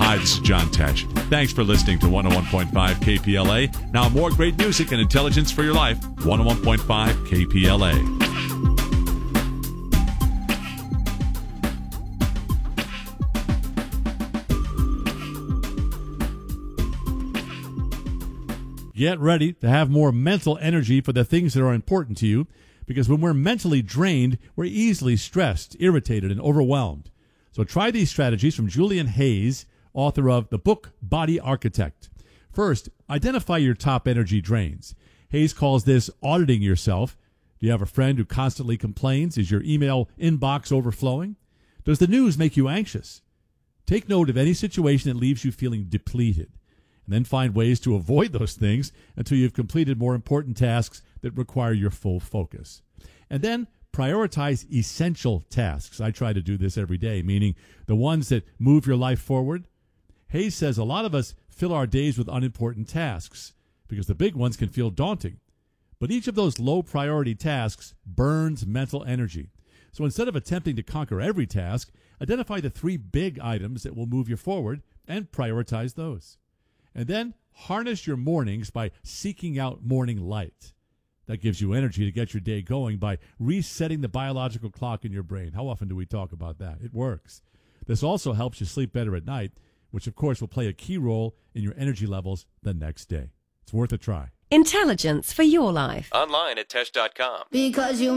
Hi, this is John Tesh. Thanks for listening to 101.5 KPLA. Now more great music and intelligence for your life. 101.5 KPLA. Get ready to have more mental energy for the things that are important to you, because when we're mentally drained, we're easily stressed, irritated, and overwhelmed. So try these strategies from Julian Hayes, author of the book Body Architect. First, identify your top energy drains. Hayes calls this auditing yourself. Do you have a friend who constantly complains? Is your email inbox overflowing? Does the news make you anxious? Take note of any situation that leaves you feeling depleted, and then find ways to avoid those things until you've completed more important tasks that require your full focus. And then prioritize essential tasks. I try to do this every day, meaning the ones that move your life forward. Hayes says a lot of us fill our days with unimportant tasks because the big ones can feel daunting. But each of those low priority tasks burns mental energy. So instead of attempting to conquer every task, identify the 3 big items that will move you forward and prioritize those. And then harness your mornings by seeking out morning light. That gives you energy to get your day going by resetting the biological clock in your brain. How often do we talk about that? It works. This also helps you sleep better at night, which of course will play a key role in your energy levels the next day. It's worth a try. Intelligence for your life. Online at Tesh.com. Because you